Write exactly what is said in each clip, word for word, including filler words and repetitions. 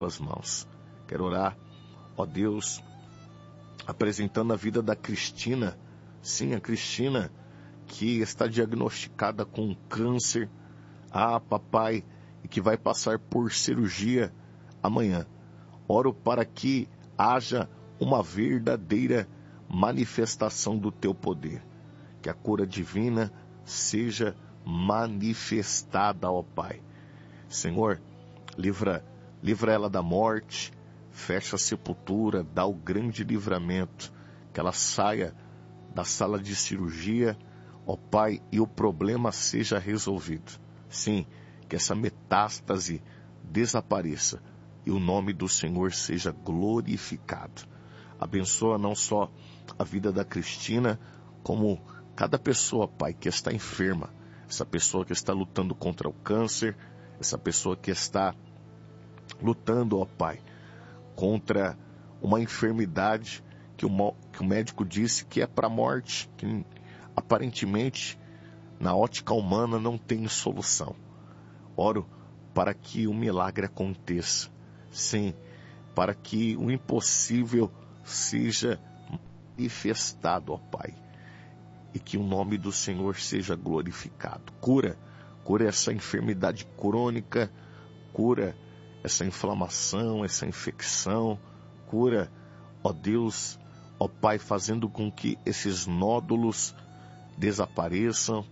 tuas mãos. Quero orar, ó Deus, apresentando a vida da Cristina. Sim, a Cristina, que está diagnosticada com câncer. Ah, papai, e que vai passar por cirurgia amanhã. Oro para que haja uma verdadeira manifestação do teu poder. Que a cura divina seja manifestada, ó Pai. Senhor, livra, livra ela da morte, fecha a sepultura, dá o grande livramento, que ela saia da sala de cirurgia, ó Pai, e o problema seja resolvido. Sim, que essa metástase desapareça e o nome do Senhor seja glorificado. Abençoa não só a vida da Cristina, como cada pessoa, Pai, que está enferma, essa pessoa que está lutando contra o câncer, essa pessoa que está lutando, ó Pai, contra uma enfermidade que o, que o médico disse que é para a morte, que aparentemente na ótica humana não tem solução. Oro para que o milagre aconteça. Sim, para que o impossível seja manifestado, ó Pai. E que o nome do Senhor seja glorificado. Cura, cura essa enfermidade crônica, cura essa inflamação, essa infecção, cura, ó Deus, ó Pai, fazendo com que esses nódulos desapareçam.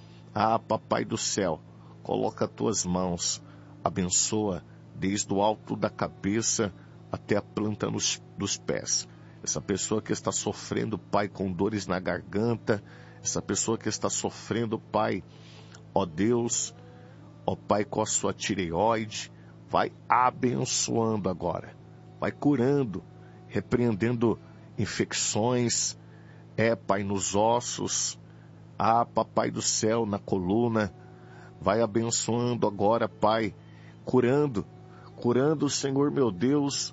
Ah, Papai do céu, coloca as tuas mãos, abençoa desde o alto da cabeça até a planta nos, dos pés. Essa pessoa que está sofrendo, Pai, com dores na garganta, essa pessoa que está sofrendo, Pai, ó Deus, ó Pai, com a sua tireoide, vai abençoando agora, vai curando, repreendendo infecções, é, Pai, nos ossos, ah, Papai do céu, na coluna, vai abençoando agora, Pai, curando, curando, Senhor meu Deus,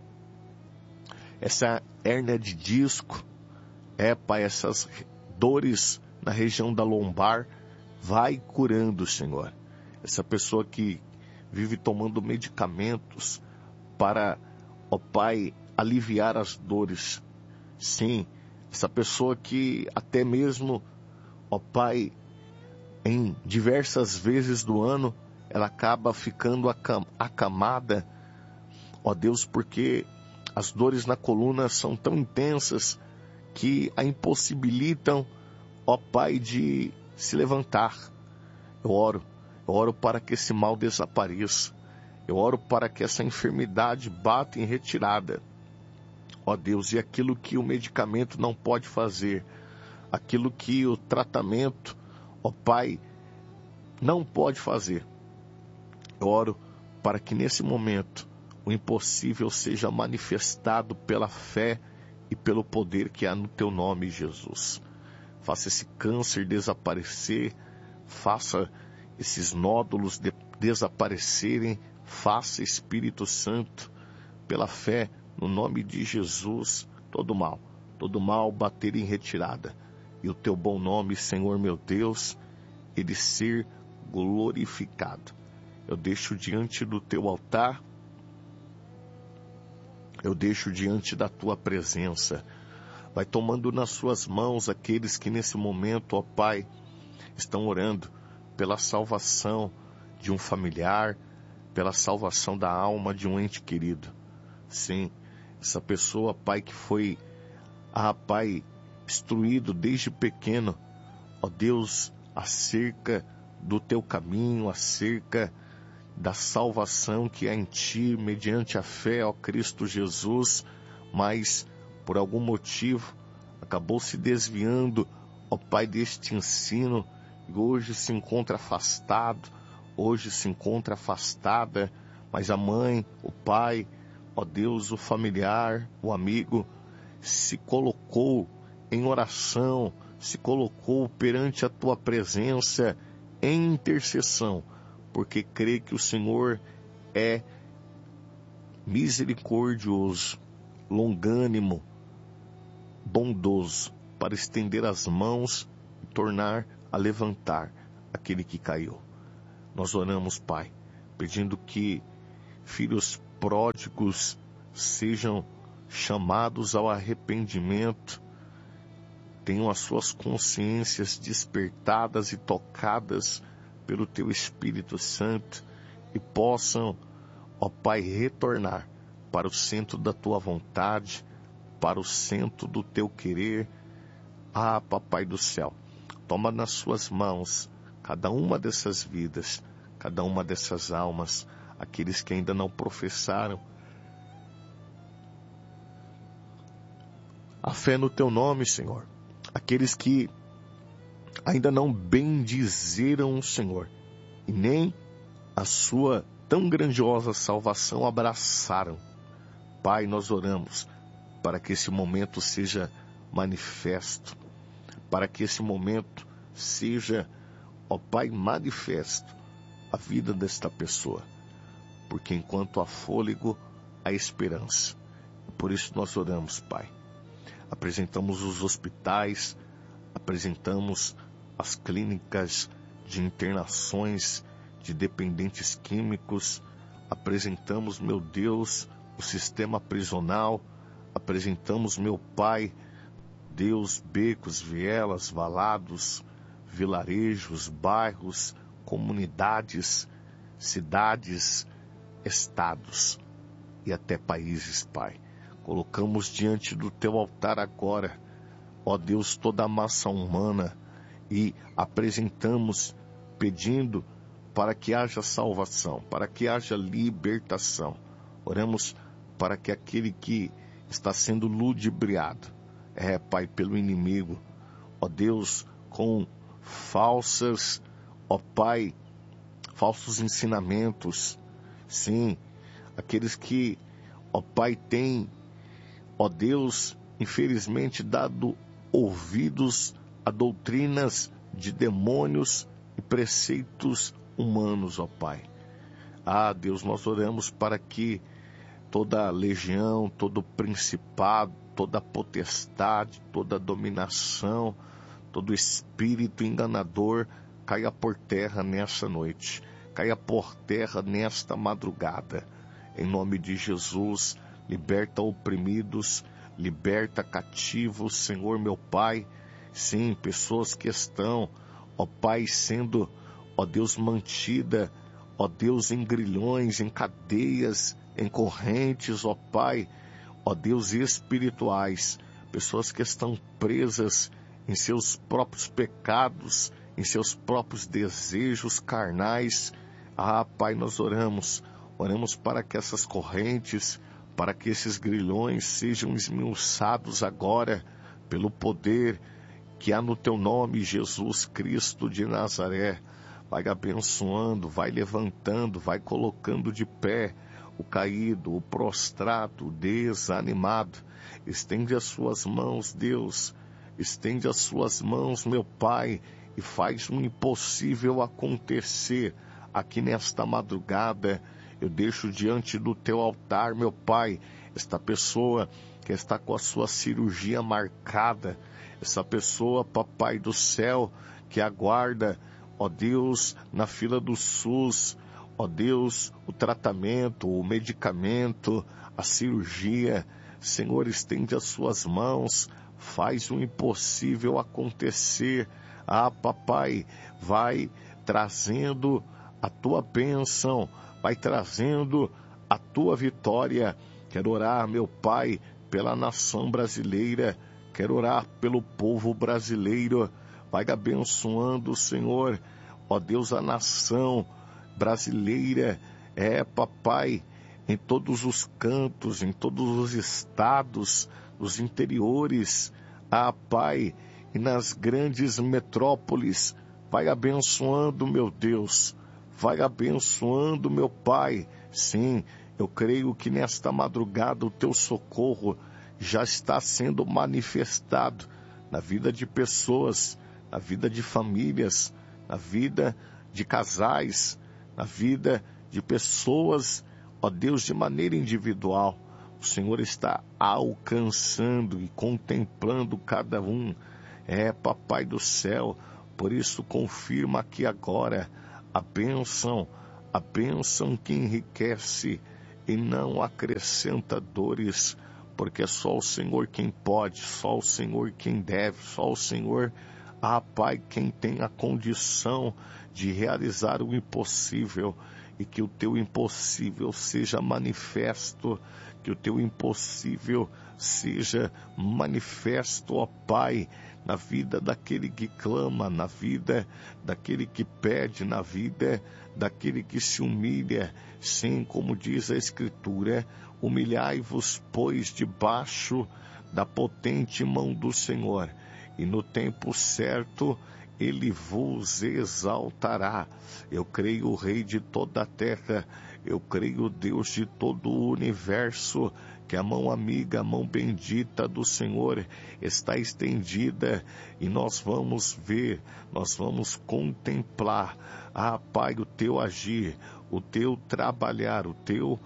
essa hérnia de disco, é, Pai, essas dores na região da lombar, vai curando, Senhor. Essa pessoa que vive tomando medicamentos para, ó Pai, aliviar as dores. Sim, essa pessoa que até mesmo, ó Pai, em diversas vezes do ano, ela acaba ficando acam- acamada, ó Deus, porque as dores na coluna são tão intensas que a impossibilitam, ó Pai, de se levantar. Eu oro, eu oro para que esse mal desapareça. Eu oro para que essa enfermidade bata em retirada. Ó Deus, e aquilo que o medicamento não pode fazer, aquilo que o tratamento, ó Pai, não pode fazer. Eu oro para que nesse momento o impossível seja manifestado pela fé e pelo poder que há no teu nome, Jesus. Faça esse câncer desaparecer, faça esses nódulos de desaparecerem, faça, Espírito Santo, pela fé, no nome de Jesus, todo mal, todo mal bater em retirada. E o teu bom nome, Senhor meu Deus, ele ser glorificado. Eu deixo diante do teu altar, eu deixo diante da tua presença. Vai tomando nas suas mãos aqueles que nesse momento, ó Pai, estão orando pela salvação de um familiar, pela salvação da alma de um ente querido. Sim, essa pessoa, Pai, que foi, ah, Pai, instruído desde pequeno, ó Deus, acerca do teu caminho, acerca da salvação que há em ti, mediante a fé, ó Cristo Jesus, mas por algum motivo acabou se desviando, ó Pai, deste ensino, e hoje se encontra afastado, hoje se encontra afastada, mas a mãe, o pai, ó Deus, o familiar, o amigo, se colocou em oração, se colocou perante a tua presença em intercessão, porque crê que o Senhor é misericordioso, longânimo, bondoso, para estender as mãos e tornar a levantar aquele que caiu. Nós oramos, Pai, pedindo que filhos pródigos sejam chamados ao arrependimento, tenham as suas consciências despertadas e tocadas pelo Teu Espírito Santo e possam, ó Pai, retornar para o centro da Tua vontade, para o centro do Teu querer. Ah, Papai do céu, toma nas Suas mãos cada uma dessas vidas, cada uma dessas almas, aqueles que ainda não professaram a fé no Teu nome, Senhor. Aqueles que ainda não bendizeram o Senhor e nem a Sua tão grandiosa salvação abraçaram. Pai, nós oramos para que esse momento seja manifesto, para que esse momento seja, ó Pai, manifesto a vida desta pessoa, porque enquanto há fôlego, há esperança. Por isso nós oramos, Pai. Apresentamos os hospitais, apresentamos as clínicas de internações de dependentes químicos, apresentamos, meu Deus, o sistema prisional, apresentamos, meu Pai, Deus, becos, vielas, valados, vilarejos, bairros, comunidades, cidades, estados e até países, Pai. Colocamos diante do Teu altar agora, ó Deus, toda a massa humana e apresentamos pedindo para que haja salvação, para que haja libertação. Oramos para que aquele que está sendo ludibriado, é, Pai, pelo inimigo, ó Deus, com falsas, ó Pai, falsos ensinamentos, sim, aqueles que, ó Pai, têm, ó Deus, infelizmente dado ouvidos a doutrinas de demônios e preceitos humanos, ó Pai. Ah, Deus, nós oramos para que toda legião, todo principado, toda potestade, toda dominação, todo espírito enganador caia por terra nessa noite, caia por terra nesta madrugada. Em nome de Jesus, liberta oprimidos, liberta cativos, Senhor meu Pai. Sim, pessoas que estão, ó Pai, sendo, ó Deus, mantida, ó Deus, em grilhões, em cadeias, em correntes, ó Pai, ó Deus, espirituais, pessoas que estão presas em seus próprios pecados, em seus próprios desejos carnais. Ah, Pai, nós oramos, oramos para que essas correntes, para que esses grilhões sejam esmiuçados agora pelo poder que há no Teu nome, Jesus Cristo de Nazaré. Vai abençoando, vai levantando, vai colocando de pé o caído, o prostrado, o desanimado. Estende as Suas mãos, Deus, estende as Suas mãos, meu Pai, e faz o impossível acontecer aqui nesta madrugada. Eu deixo diante do Teu altar, meu Pai, esta pessoa que está com a sua cirurgia marcada, essa pessoa, Papai do céu, que aguarda, ó Deus, na fila do SUS, ó Deus, o tratamento, o medicamento, a cirurgia. Senhor, estende as Suas mãos, faz o impossível acontecer. Ah, Papai, vai trazendo a Tua bênção, vai trazendo a Tua vitória. Quero orar, meu Pai, pela nação brasileira, quero orar pelo povo brasileiro. Vai abençoando, Senhor, ó Deus, a nação brasileira. É, Papai, em todos os cantos, em todos os estados, nos interiores, ah, Pai, e nas grandes metrópoles. Vai abençoando, meu Deus, vai abençoando, meu Pai. Sim, eu creio que nesta madrugada o Teu socorro já está sendo manifestado na vida de pessoas, na vida de famílias, na vida de casais, na vida de pessoas, ó Deus, de maneira individual. O Senhor está alcançando e contemplando cada um. É, Papai do céu, por isso confirma aqui agora a bênção, a bênção que enriquece. e não acrescenta dores, porque é só o Senhor quem pode, só o Senhor quem deve, só o Senhor, ah, Pai, quem tem a condição de realizar o impossível, e que o teu impossível seja manifesto, que o teu impossível seja manifesto, ó Pai, na vida daquele que clama, na vida daquele que pede, na vida daquele que se humilha. Sim, como diz a Escritura, humilhai-vos, pois, debaixo da potente mão do Senhor, e no tempo certo Ele vos exaltará. Eu creio, o Rei de toda a terra, eu creio, Deus de todo o universo, que a mão amiga, a mão bendita do Senhor está estendida, e nós vamos ver, nós vamos contemplar, ah, Pai, o teu agir, o teu trabalhar, o teu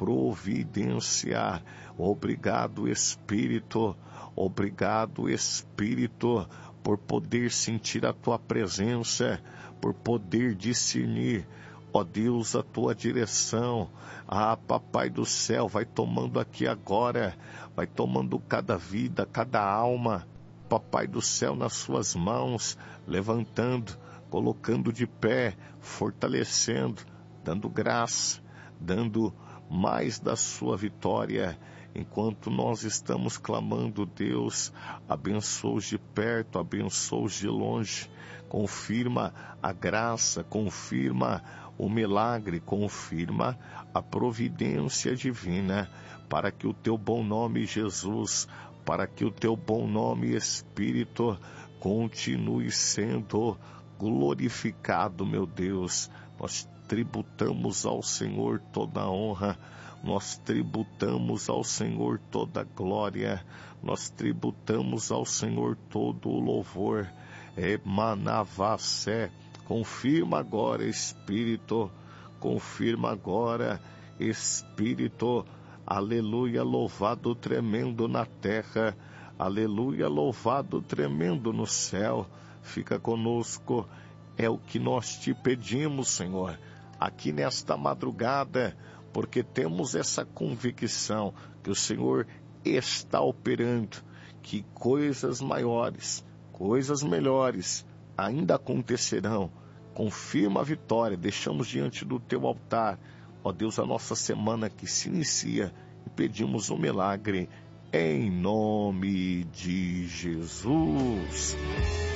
providenciar. Obrigado, Espírito, obrigado, Espírito, por poder sentir a tua presença, por poder discernir, ó Deus, a tua direção. Ah, Papai do céu, vai tomando aqui agora, vai tomando cada vida, cada alma, Papai do céu, nas suas mãos, levantando, colocando de pé, fortalecendo, dando graça, dando mais da sua vitória. Enquanto nós estamos clamando, Deus, abençoa-os de perto, abençoa-os de longe, confirma a graça, confirma o milagre, confirma a providência divina, para que o teu bom nome, Jesus, para que o teu bom nome, Espírito, continue sendo glorificado, meu Deus. Nós tributamos ao Senhor toda a honra, nós tributamos ao Senhor toda a glória, nós tributamos ao Senhor todo o louvor. Emanavassé, confirma agora, Espírito, confirma agora, Espírito, aleluia, louvado tremendo na terra, aleluia, louvado tremendo no céu. Fica conosco, é o que nós te pedimos, Senhor, aqui nesta madrugada, porque temos essa convicção que o Senhor está operando, que coisas maiores, coisas melhores ainda acontecerão. Confirma a vitória, deixamos diante do teu altar, ó Deus, a nossa semana que se inicia, e pedimos um milagre em nome de Jesus.